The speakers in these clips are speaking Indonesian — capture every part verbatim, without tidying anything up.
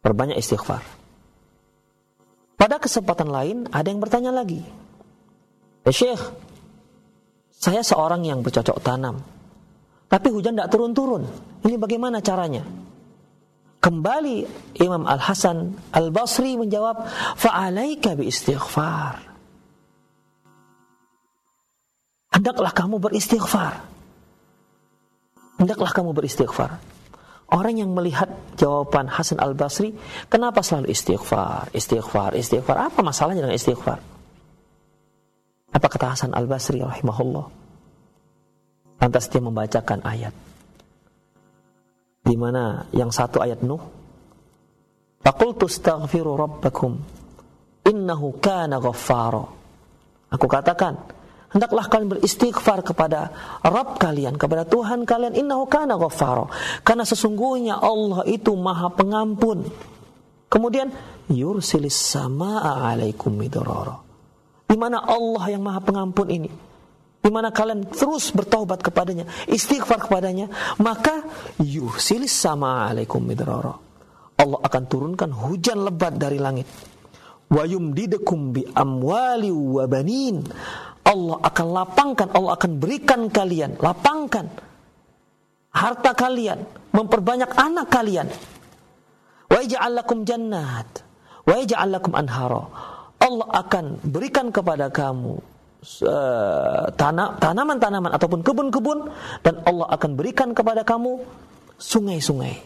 Perbanyak istighfar. Pada kesempatan lain ada yang bertanya lagi, ya Syekh, saya seorang yang bercocok tanam, tapi hujan tidak turun-turun. Ini bagaimana caranya? Kembali Imam Al-Hasan Al-Basri menjawab, fa'alaika bi istighfar. Hendaklah kamu beristighfar. Hendaklah kamu beristighfar. Orang yang melihat jawaban Hasan Al-Basri, kenapa selalu istighfar, istighfar, istighfar? Apa masalahnya dengan istighfar? Apa kata Hasan Al-Basri rahimahullah? Lantas dia membacakan ayat, di mana yang satu ayat Nuh, faqultu astaghfiru rabbakum innahu kana ghaffara. Aku katakan, hendaklah kalian beristighfar kepada Rabb kalian, kepada Tuhan kalian, innahu kana ghaffara, karena sesungguhnya Allah itu Maha Pengampun. Kemudian yursilis samaa 'alaikum midrara. Di mana Allah yang Maha Pengampun ini, di mana kalian terus bertaubat kepadanya, istighfar kepadanya, maka yursilis samaa 'alaikum midrara. Allah akan turunkan hujan lebat dari langit. Wa yumdidukum bi amwali wa banin. Allah akan lapangkan, Allah akan berikan kalian, lapangkan harta kalian, memperbanyak anak kalian. Wa yaj'al lakum jannat, wa yaj'al lakum anhara. Allah akan berikan kepada kamu uh, tanah, tanaman-tanaman ataupun kebun-kebun, dan Allah akan berikan kepada kamu sungai-sungai.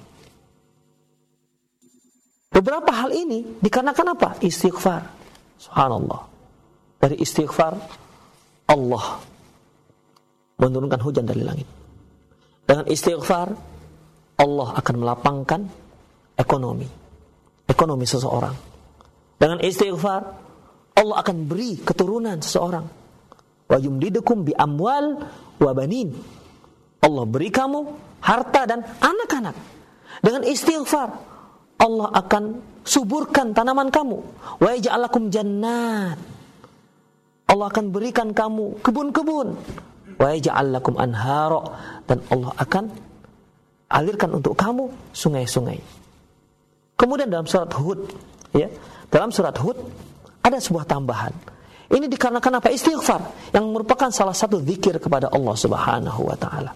Beberapa hal ini dikarenakan apa? Istighfar. Subhanallah. Dari istighfar Allah menurunkan hujan dari langit. Dengan istighfar Allah akan melapangkan ekonomi ekonomi seseorang. Dengan istighfar Allah akan beri keturunan seseorang. Wa yumdidukum bi amwal wa banin. Allah beri kamu harta dan anak-anak. Dengan istighfar Allah akan suburkan tanaman kamu. Wa yaj'al lakum jannat. Allah akan berikan kamu kebun-kebun. Wa yaj'al lakum anhara, dan Allah akan alirkan untuk kamu sungai-sungai. Kemudian dalam surat Hud, ya, dalam surat Hud ada sebuah tambahan. Ini dikarenakan apa? Istighfar, yang merupakan salah satu zikir kepada Allah Subhanahu wa taala.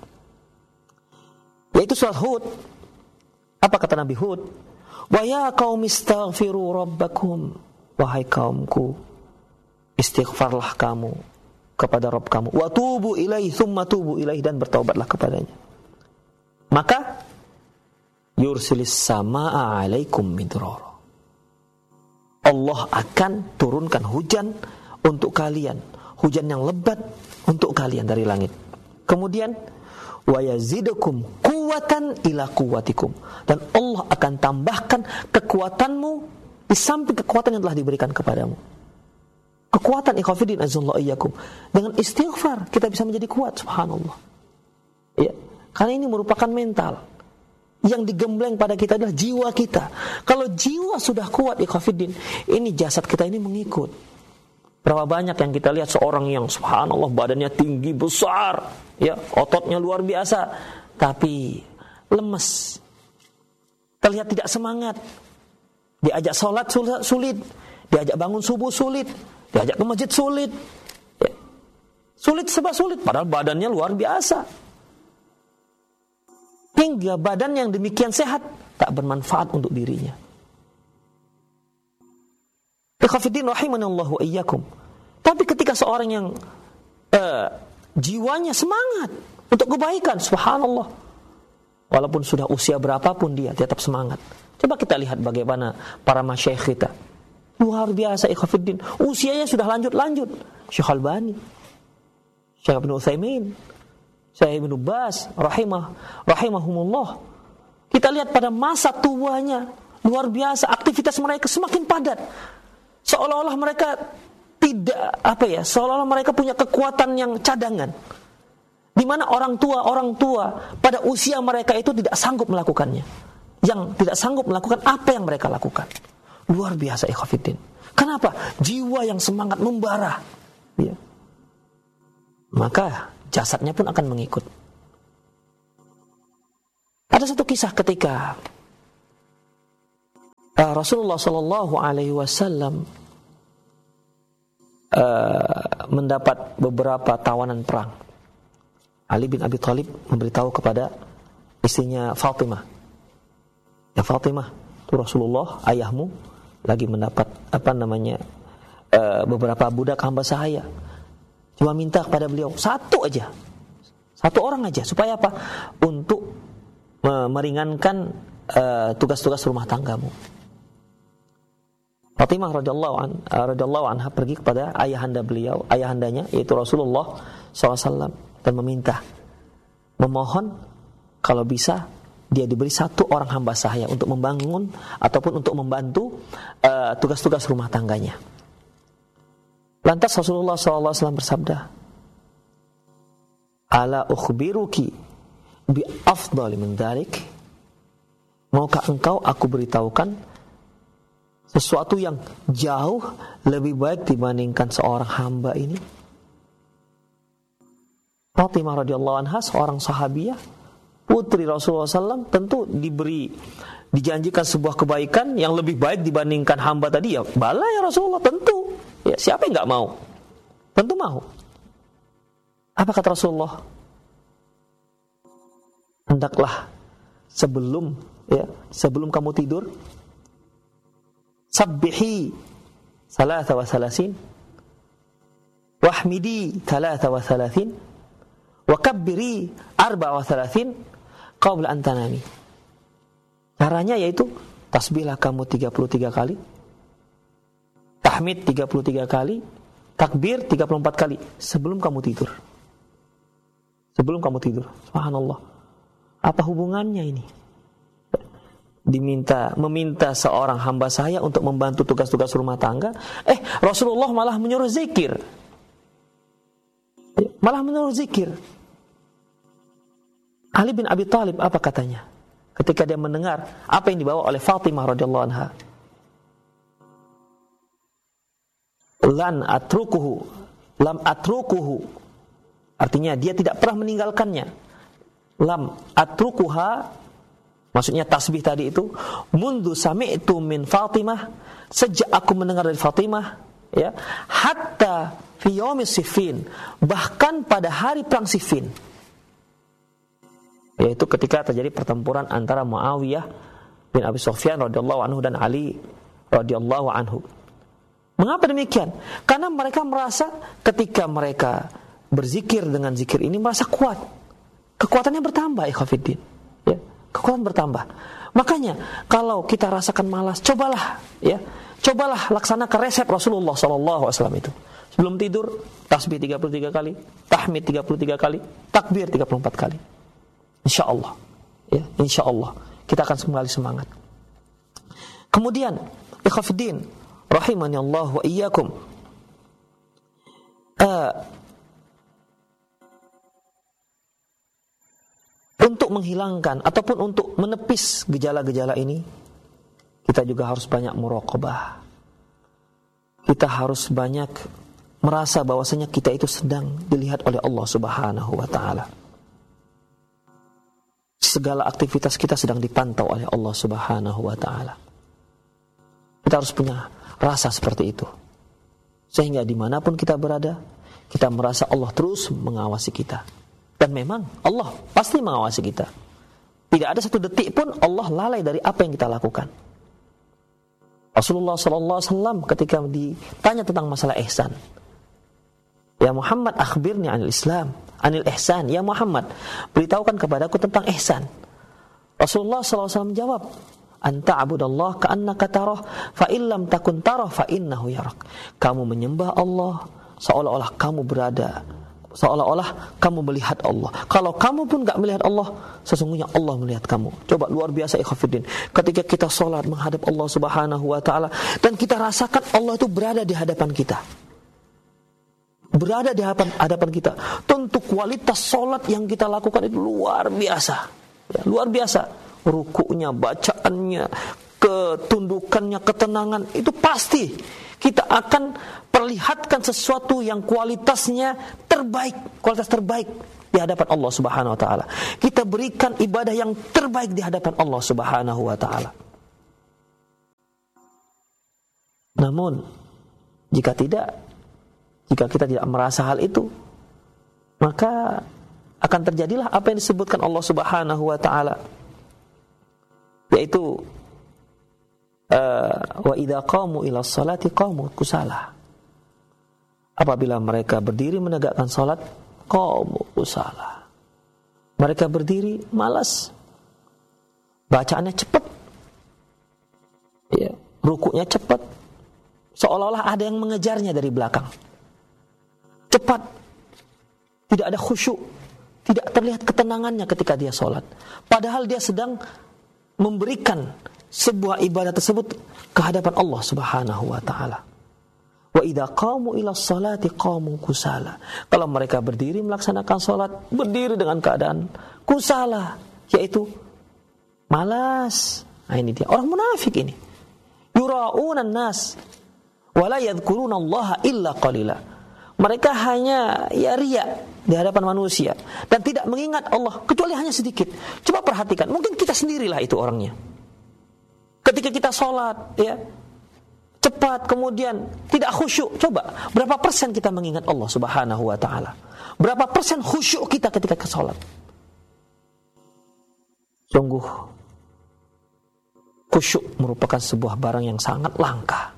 Yaitu surat Hud. Apa kata Nabi Hud? Wa ya qaumi istaghfiru rabbakum. Wahai kaumku, istighfarlah kamu kepada Rabb kamu. Wa tubu ilaihi tsumma tubu ilaihi, dan bertaubatlah kepadanya. Maka yursilis samaa 'alaikum midrara. Allah akan turunkan hujan untuk kalian, hujan yang lebat untuk kalian dari langit. Kemudian wa yazidukum quwwatan ila quwwatikum, dan Allah akan tambahkan kekuatanmu di samping kekuatan yang telah diberikan kepadamu. Kekuatan ikhwafidin azallahu iyyakum. Dengan istighfar kita bisa menjadi kuat, subhanallah. Ya, karena ini merupakan mental. Yang digembleng pada kita adalah jiwa kita. Kalau jiwa sudah kuat ikhwafidin, ini jasad kita ini mengikut. Berapa banyak yang kita lihat seorang yang subhanallah badannya tinggi besar, ya, ototnya luar biasa, tapi lemes. Terlihat tidak semangat. Diajak sholat sulit, diajak bangun subuh sulit, diajak ke masjid sulit, ya. Sulit sebab sulit, padahal badannya luar biasa. Hingga badan yang demikian sehat tak bermanfaat untuk dirinya. Ikhwatiddin rahimanallahu wa iyyakum. Tapi ketika seorang yang uh, jiwanya semangat untuk kebaikan, subhanallah, walaupun sudah usia berapapun dia tetap semangat. Coba kita lihat bagaimana para masyayikh kita. Luar biasa ikhwatiddin. Usianya sudah lanjut-lanjut. Syekh Albani, Syekh Ibnu Utsaimin, Syekh Ibnu Baz rahimah rahimahumullah. Kita lihat pada masa tuanya luar biasa, aktivitas mereka semakin padat. Seolah-olah mereka tidak apa ya, seolah-olah mereka punya kekuatan yang cadangan. Di mana orang tua orang tua pada usia mereka itu tidak sanggup melakukannya. Yang tidak sanggup melakukan apa yang mereka lakukan. Luar biasa ikhwatiddin. Kenapa? Jiwa yang semangat membara. Ya. Maka jasadnya pun akan mengikut. Ada satu kisah ketika Rasulullah Shallallahu Alaihi Wasallam uh, mendapat beberapa tawanan perang. Ali bin Abi Thalib memberitahu kepada istrinya Fatimah, ya Fatimah, itu Rasulullah ayahmu lagi mendapat apa namanya uh, beberapa budak hamba sahaya. Cuma minta kepada beliau satu aja, satu orang aja, supaya apa? Untuk uh, meringankan uh, tugas-tugas rumah tanggamu. Fatimah radhiyallahu an, radhiyallahu anha pergi kepada ayahanda beliau, ayahandanya yaitu Rasulullah shallallahu alaihi wasallam dan meminta, memohon kalau bisa dia diberi satu orang hamba sahaya untuk membangun ataupun untuk membantu uh, tugas-tugas rumah tangganya. Lantas Rasulullah shallallahu alaihi wasallam bersabda, "Ala ukhbiruki bi afdali min dzalik?" Maukah engkau aku beritahukan sesuatu yang jauh lebih baik dibandingkan seorang hamba ini? Fatimah radhiyallahu anha, seorang sahabiah, putri Rasulullah shallallahu alaihi wasallam, tentu diberi, dijanjikan sebuah kebaikan yang lebih baik dibandingkan hamba tadi. Ya bala ya Rasulullah, tentu. Ya siapa yang nggak mau? Tentu mau. Apa kata Rasulullah? Hendaklah sebelum ya sebelum kamu tidur, sabbihi salasa wa salasin, wahmidi salasa wa salasin, wa kabbiri arba wa salasin, qabla an tanami. Caranya yaitu tasbihlah kamu tiga puluh tiga kali, tahmid tiga puluh tiga kali, takbir tiga puluh empat kali sebelum kamu tidur. Sebelum kamu tidur. Subhanallah. Apa hubungannya ini? Diminta, meminta seorang hamba saya untuk membantu tugas-tugas rumah tangga, eh Rasulullah malah menyuruh zikir, malah menyuruh zikir. Ali bin Abi Thalib apa katanya ketika dia mendengar apa yang dibawa oleh Fatimah radhiyallahu anha? Lan atrukuhu, lam atrukuhu, artinya dia tidak pernah meninggalkannya. Lam atrukuha, maksudnya tasbih tadi itu, mundu sami'tu min Fatimah, sejak aku mendengar dari Fatimah, ya, hatta fi yaumis Siffin, bahkan pada hari perang Siffin, yaitu ketika terjadi pertempuran antara Muawiyah bin Abi Sufyan radhiyallahu anhu dan Ali radhiyallahu anhu. Mengapa demikian? Karena mereka merasa ketika mereka berzikir dengan zikir ini merasa kuat, kekuatannya bertambah, ikhwatiddin, ya. Kekuatan bertambah. Makanya kalau kita rasakan malas, cobalah ya, cobalah laksanakan resep Rasulullah shallallahu alaihi wasallam itu. Sebelum tidur tasbih tiga puluh tiga kali, tahmid tiga puluh tiga kali, takbir tiga puluh empat kali. Insyaallah ya, insyaallah kita akan kembali semangat. Kemudian ikhwatiddin rahimani Allah wa iyyakum, uh, untuk menghilangkan ataupun untuk menepis gejala-gejala ini, kita juga harus banyak muraqabah. Kita harus banyak merasa bahwasanya kita itu sedang dilihat oleh Allah Subhanahu wa taala. Segala aktivitas kita sedang dipantau oleh Allah Subhanahu wa taala. Kita harus punya rasa seperti itu, sehingga dimanapun kita berada, kita merasa Allah terus mengawasi kita. Dan memang Allah pasti mengawasi kita. Tidak ada satu detik pun Allah lalai dari apa yang kita lakukan. Rasulullah shallallahu alaihi wasallam ketika ditanya tentang masalah ihsan, ya Muhammad akhbirni anil Islam, anil ihsan. Ya Muhammad, beritahukan kepadaku tentang ihsan. Rasulullah shallallahu alaihi wasallam menjawab, anta abudallah ka'annaka tarah, fa illam takun tarah fa innahu yarak. Kamu menyembah Allah seolah-olah kamu berada, seolah-olah kamu melihat Allah. Kalau kamu pun gak melihat Allah, sesungguhnya Allah melihat kamu. Coba luar biasa ikhwatiddin. Ketika kita sholat menghadap Allah Subhanahu wa ta'ala, dan kita rasakan Allah itu berada di hadapan kita, berada di hadapan, hadapan kita, tentu kualitas sholat yang kita lakukan itu luar biasa ya, luar biasa. Rukuknya, bacaannya, ketundukannya, ketenangan, itu pasti kita akan perlihatkan sesuatu yang kualitasnya terbaik, kualitas terbaik di hadapan Allah Subhanahu wa taala. Kita berikan ibadah yang terbaik di hadapan Allah Subhanahu wa taala. Namun jika tidak, jika kita tidak merasa hal itu, maka akan terjadilah apa yang disebutkan Allah Subhanahu wa taala, yaitu uh, wa idza qamu ila sholati qamu kusala. Apabila mereka berdiri menegakkan salat, qamu kusala. Mereka berdiri malas. Bacaannya cepat. Ya, rukuknya cepat. Seolah-olah ada yang mengejarnya dari belakang. Cepat. Tidak ada khusyuk. Tidak terlihat ketenangannya ketika dia salat. Padahal dia sedang memberikan sebuah ibadah tersebut ke hadapan Allah Subhanahu wa taala. Wa idza qamu ila sholati qamu kusala. Kalau mereka berdiri melaksanakan salat, berdiri dengan keadaan kusala, yaitu malas. Nah, ini dia orang munafik ini. Yura'una an-nas wa la yadhkuruna Allah illa qalila. Mereka hanya ya riya di hadapan manusia dan tidak mengingat Allah kecuali hanya sedikit. Coba perhatikan, mungkin kita sendirilah itu orangnya. Ketika kita sholat, ya cepat, kemudian tidak khusyuk. Coba, berapa persen kita mengingat Allah Subhanahu wa taala? Berapa persen khusyuk kita ketika ke sholat? Sungguh, khusyuk merupakan sebuah barang yang sangat langka.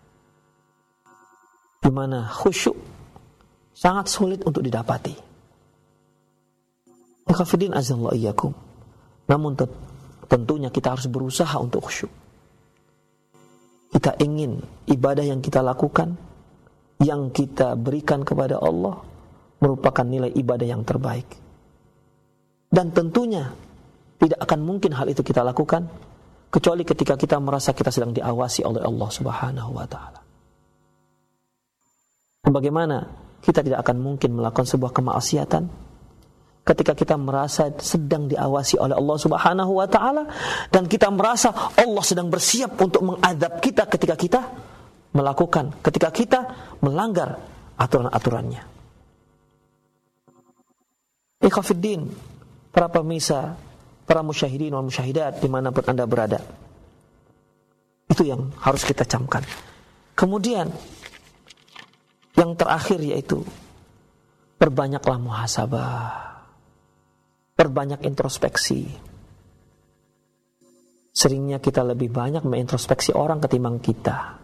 Di mana khusyuk sangat sulit untuk didapati. Ikhwafidin azallahu iyyakum. Namun tentunya kita harus berusaha untuk khusyuk. Kita ingin ibadah yang kita lakukan, yang kita berikan kepada Allah, merupakan nilai ibadah yang terbaik. Dan tentunya tidak akan mungkin hal itu kita lakukan kecuali ketika kita merasa kita sedang diawasi oleh Allah Subhanahu wa taala. Bagaimana kita tidak akan mungkin melakukan sebuah kemaksiatan ketika kita merasa sedang diawasi oleh Allah Subhanahu wa taala dan kita merasa Allah sedang bersiap untuk mengadab kita ketika kita melakukan, ketika kita melanggar aturan-aturannya. Ikhwafiddin, para pemirsa, para musyahidin wal musyahidat dimanapun Anda berada, itu yang harus kita camkan. Kemudian yang terakhir yaitu perbanyaklah muhasabah. Perbanyak introspeksi. Seringnya kita lebih banyak mengintrospeksi orang ketimbang kita.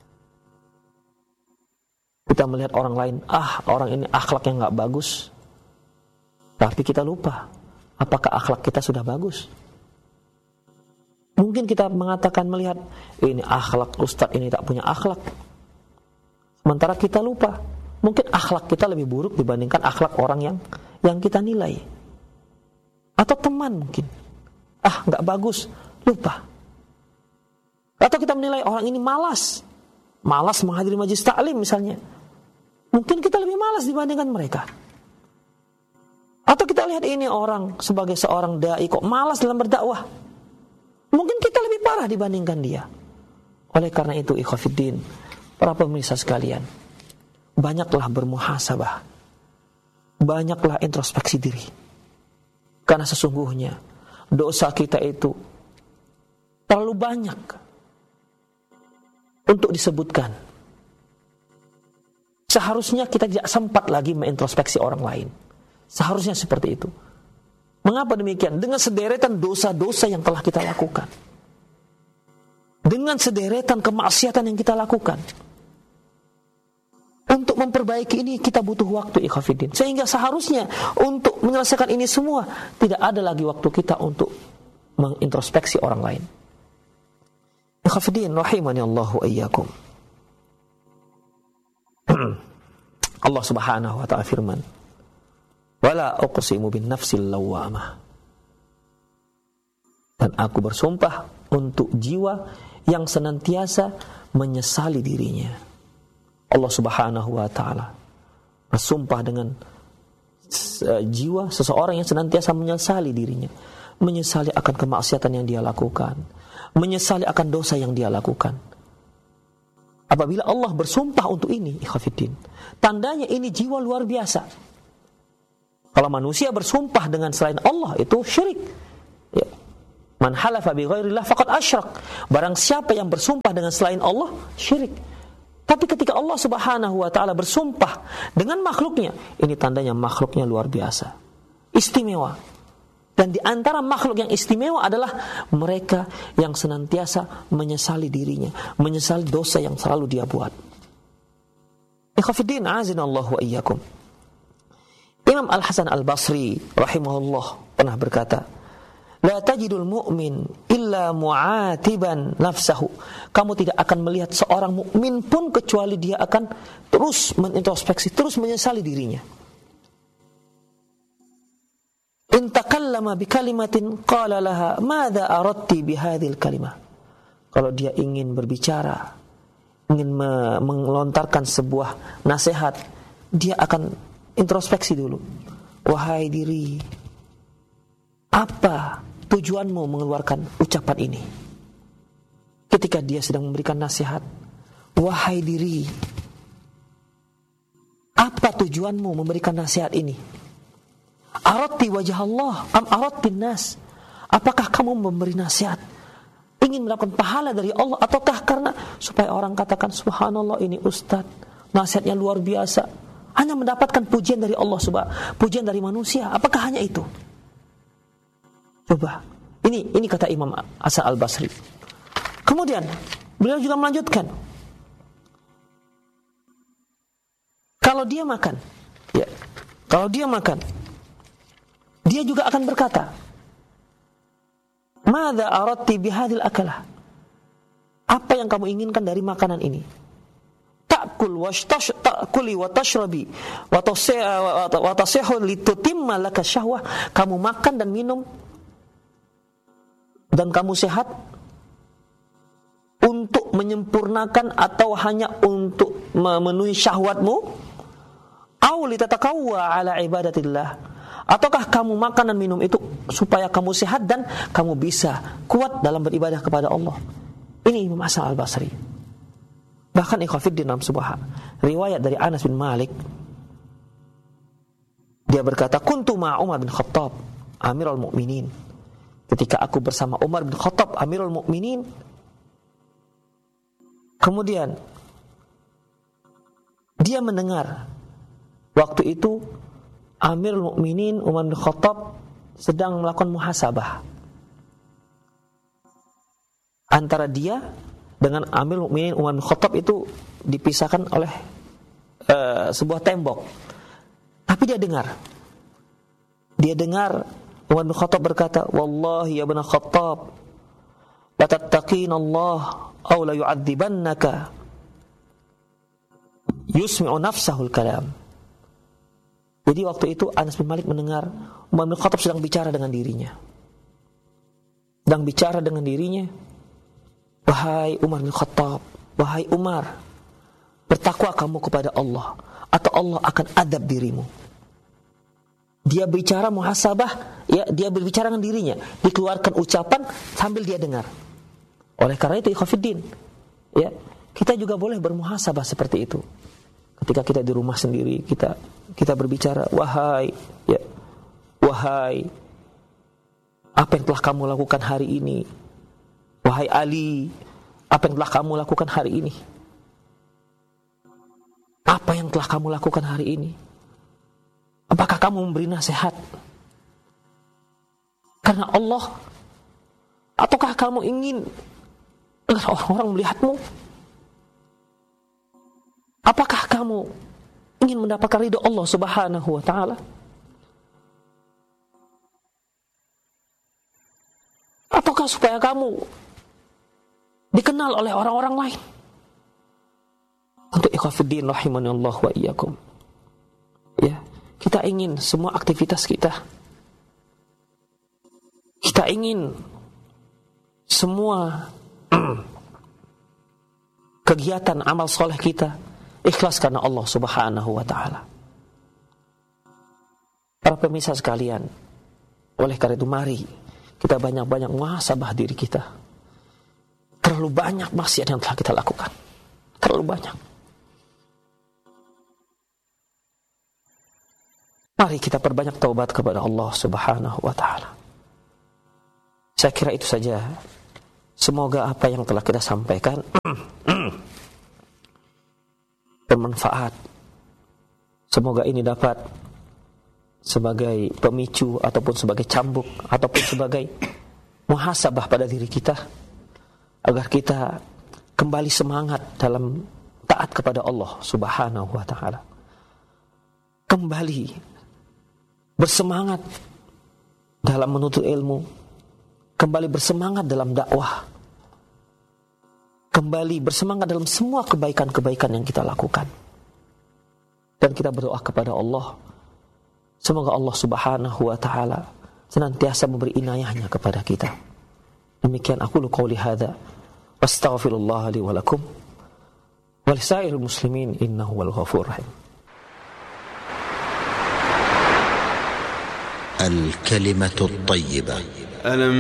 Kita melihat orang lain, ah orang ini akhlaknya gak bagus. Tapi kita lupa, apakah akhlak kita sudah bagus? Mungkin kita mengatakan melihat, ini akhlak ustadz ini tak punya akhlak. Sementara kita lupa, mungkin akhlak kita lebih buruk dibandingkan akhlak orang yang yang kita nilai. Atau teman mungkin, ah gak bagus, lupa. Atau kita menilai orang ini malas, malas menghadiri majelis taklim misalnya. Mungkin kita lebih malas dibandingkan mereka. Atau kita lihat ini orang sebagai seorang dai kok malas dalam berdakwah. Mungkin kita lebih parah dibandingkan dia. Oleh karena itu ikhwafiddin, para pemirsa sekalian, banyaklah bermuhasabah, banyaklah introspeksi diri. Karena sesungguhnya dosa kita itu terlalu banyak untuk disebutkan. Seharusnya kita tidak sempat lagi mengintrospeksi orang lain. Seharusnya seperti itu. Mengapa demikian? Dengan sederetan dosa-dosa yang telah kita lakukan. Dengan sederetan kemaksiatan yang kita lakukan. Untuk memperbaiki ini kita butuh waktu ikhwafidin. Sehingga seharusnya untuk menyelesaikan ini semua tidak ada lagi waktu kita untuk mengintrospeksi orang lain. Ikhwafidin rahimani Allahu iyyakum. Allah Subhanahu wa ta'ala firman, "Wala uqsimu bin nafsil lawwamah." Dan aku bersumpah untuk jiwa yang senantiasa menyesali dirinya. Allah Subhanahu wa ta'ala bersumpah dengan uh, jiwa seseorang yang senantiasa menyesali dirinya, menyesali akan kemaksiatan yang dia lakukan, menyesali akan dosa yang dia lakukan. Apabila Allah bersumpah untuk ini, ikhwatiddin, tandanya ini jiwa luar biasa. Kalau manusia bersumpah dengan selain Allah, itu syirik. Ya. Man halafa bi ghairillah faqad asyrak. Barang siapa yang bersumpah dengan selain Allah, syirik. Tapi ketika Allah Subhanahu wa taala bersumpah dengan makhluknya, ini tandanya makhluknya luar biasa, istimewa. Dan di antara makhluk yang istimewa adalah mereka yang senantiasa menyesali dirinya, menyesali dosa yang selalu dia buat. Ikhwatiddin azinallahu wa iyyakum. Imam Al-Hasan Al-Basri rahimahullah pernah berkata, la tajidul mu'min illa mu'atiban nafsahu. Kamu tidak akan melihat seorang mukmin pun kecuali dia akan terus menintrospeksi, terus menyesali dirinya. In takallama bi kalimatin qala laha madza aradti bi hadhil kalimah. Kalau dia ingin berbicara, ingin me- melontarkan sebuah nasihat, dia akan introspeksi dulu. Wahai diri, apa tujuanmu mengeluarkan ucapan ini? Ketika dia sedang memberikan nasihat, wahai diri, apa tujuanmu memberikan nasihat ini? Aradti wajah Allah am aradti nas? Apakah kamu memberi nasihat ingin mendapatkan pahala dari Allah, ataukah karena supaya orang katakan subhanallah ini ustaz, nasihatnya luar biasa, hanya mendapatkan pujian dari Allah subhanahu, pujian dari manusia? Apakah hanya itu? Coba, ini ini kata Imam Hasan Al-Basri. Kemudian beliau juga melanjutkan, kalau dia makan, ya, kalau dia makan, dia juga akan berkata, madza aradti bihadhil akalah? Apa yang kamu inginkan dari makanan ini? Ta'kul washtash ta'kuli wa tashrabi wa tasihhu litutimma laka syahwah. Kamu makan dan minum dan kamu sehat untuk menyempurnakan atau hanya untuk memenuhi syahwatmu? Aw litatakawwa ala ibadatillah? Ataukah kamu makan dan minum itu supaya kamu sehat dan kamu bisa kuat dalam beribadah kepada Allah? Ini Imam Hasan Al-Basri. Bahkan ikhwatiddin dalam sebuah riwayat dari Anas bin Malik, dia berkata, kuntu ma Umar bin Khattab Amirul Mukminin. Ketika aku bersama Umar bin Khattab Amirul Mukminin, kemudian dia mendengar waktu itu Amirul Mukminin Umar bin Khattab sedang melakukan muhasabah antara dia dengan Amirul Mukminin Umar bin Khattab. Itu dipisahkan oleh uh, sebuah tembok. Tapi dia dengar dia dengar Umar bin Khattab berkata, wallahi ya ibn Khattab, la tattaqina Allah aw la yu'adzibannaka. Yusmi'u nafsahul kalam. Jadi waktu itu Anas bin Malik mendengar Umar bin Khattab sedang bicara dengan dirinya. Sedang bicara dengan dirinya. Wahai Umar bin Khattab, wahai Umar, bertakwa kamu kepada Allah, atau Allah akan adab dirimu. Dia bicara muhasabah, ya, dia berbicara dengan dirinya, dikeluarkan ucapan sambil dia dengar. Oleh karena itu ikhwatiddin, ya, kita juga boleh bermuhasabah seperti itu. Ketika kita di rumah sendiri, kita kita berbicara, wahai, ya, wahai, apa yang telah kamu lakukan hari ini? Wahai Ali, apa yang telah kamu lakukan hari ini? Apa yang telah kamu lakukan hari ini? Apakah kamu memberi nasihat karena Allah? Ataukah kamu ingin agar orang-orang melihatmu? Apakah kamu ingin mendapatkan ridho Allah Subhanahu wa taala? Ataukah supaya kamu dikenal oleh orang-orang lain? Untuk ikhwatiddin rahimanallahu wa iyyakum. Ya, kita ingin semua aktivitas kita, kita ingin semua kegiatan amal soleh kita ikhlas karena Allah Subhanahu wa ta'ala. Para pemirsa sekalian, oleh karena itu mari kita banyak-banyak muhasabah diri kita. Terlalu banyak maksiat yang telah kita lakukan, terlalu banyak. Mari kita perbanyak taubat kepada Allah Subhanahu wa ta'ala. Saya kira itu saja. Semoga apa yang telah kita sampaikan bermanfaat. Semoga ini dapat sebagai pemicu ataupun sebagai cambuk ataupun sebagai muhasabah pada diri kita, agar kita kembali semangat dalam taat kepada Allah Subhanahu wa ta'ala. Kembali bersemangat dalam menuntut ilmu, kembali bersemangat dalam dakwah, kembali bersemangat dalam semua kebaikan-kebaikan yang kita lakukan. Dan kita berdoa kepada Allah, semoga Allah Subhanahu wa ta'ala senantiasa memberi inayahnya kepada kita. Demikian aku lu qauli hadza, astaghfirullah li wa lakum wa lisairil muslimin innahu wal ghafurur rahim. الكلمة الطيبة.